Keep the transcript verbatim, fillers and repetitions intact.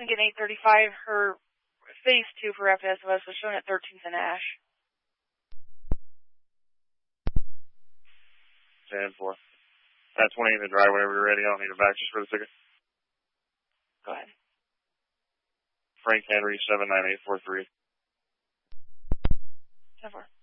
Lincoln eight thirty-five, her phase two for F S O S was shown at thirteenth and Ash. ten four. At twenty in the dry, whenever you're ready. I don't need a vac just for the ticket. Go ahead. Frank Henry, seven nine eight four three. ten four.